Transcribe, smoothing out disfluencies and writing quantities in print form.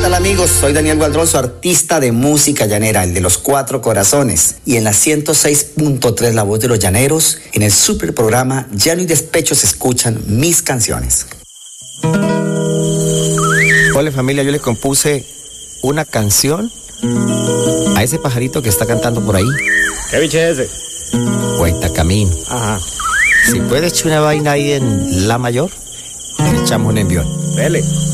tal amigos? Soy Daniel Gualdroso, artista de música llanera, el de los 4 corazones. Y en la 106.3 La Voz de los Llaneros, en el super programa Llano y Despecho se escuchan mis canciones. Hola familia, yo les compuse una canción a ese pajarito que está cantando por ahí. ¿Qué bicho es ese? Cuentacamino. Ajá. Si puedes echar una vaina ahí en La Mayor, le echamos un envión. Dele.